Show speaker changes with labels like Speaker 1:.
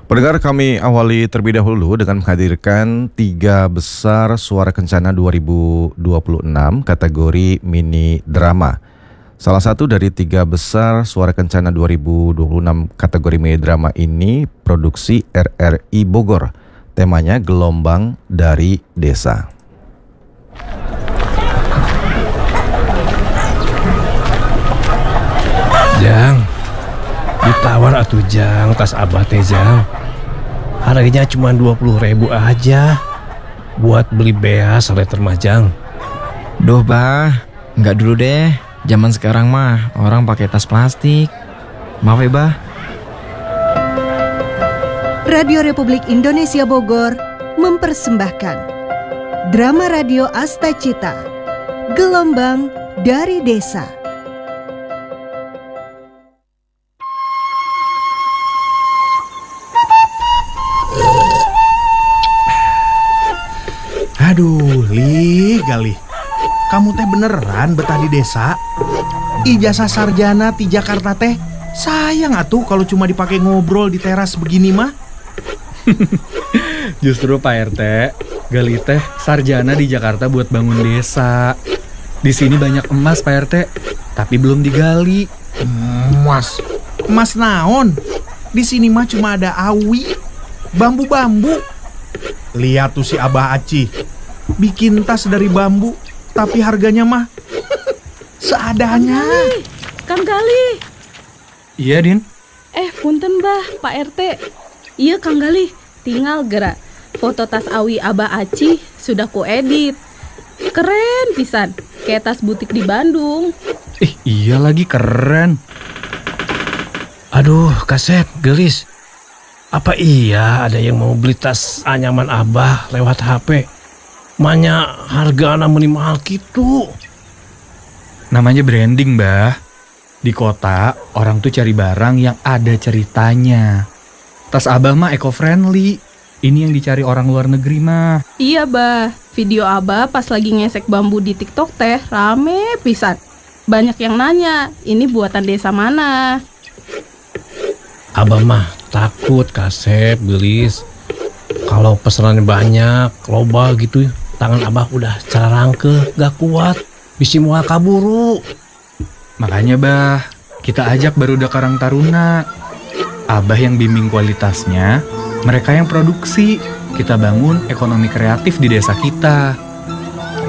Speaker 1: Pendengar, kami awali terlebih dahulu dengan menghadirkan 3 besar suara kencana 2026 kategori mini drama. Salah satu dari 3 besar suara kencana 2026 kategori mini drama ini produksi RRI Bogor. Temanya Gelombang dari Desa.
Speaker 2: Jang, ditawar atuh Jang, tas abah teh Jang. Harganya cuma 20.000 aja. Buat beli beas letter mah Jang.
Speaker 3: Duh bah, nggak dulu deh. Zaman sekarang mah orang pakai tas plastik. Maaf ya bah.
Speaker 4: Radio Republik Indonesia Bogor mempersembahkan drama radio Asta Cita, Gelombang dari Desa.
Speaker 5: Aduh, Galih. Kamu teh beneran betah di desa? Ijazah sarjana di Jakarta teh sayang atuh kalau cuma dipakai ngobrol di teras begini mah.
Speaker 6: Justru Pak RT, Galih teh sarjana di Jakarta buat bangun desa. Di sini banyak emas Pak RT, tapi belum digali.
Speaker 5: Emas naon? Di sini mah cuma ada awi, bambu-bambu. Lihat tuh si Abah Aci, bikin tas dari bambu, tapi harganya mah seadanya.
Speaker 7: Kang Galih.
Speaker 6: Iya, Din.
Speaker 7: Punten bah, Pak RT. Iya Kang Galih, tinggal gerak. Foto tas awi Abah Aci sudah kuedit. Keren pisan, kayak tas butik di Bandung.
Speaker 6: Iya lagi keren.
Speaker 2: Aduh, Kasep, gelis. Apa iya ada yang mau beli tas anyaman abah lewat HP? Manya hargana meni mahal gitu.
Speaker 6: Namanya branding, Mbah. Di kota, orang tuh cari barang yang ada ceritanya. Tas Abah mah eco-friendly. Ini yang dicari orang luar negeri mah.
Speaker 7: Iya bah, video Abah pas lagi ngesek bambu di TikTok teh rame pisan. Banyak yang nanya, ini buatan desa mana?
Speaker 2: Abah mah takut Kasep, gelis. Kalau pesanannya banyak, loba gitu, tangan abah udah carangke, gak kuat. Bisi mual kaburu.
Speaker 6: Makanya, Bah, kita ajak barudak Karang Taruna. Abah yang bimbing kualitasnya, mereka yang produksi. Kita bangun ekonomi kreatif di desa kita.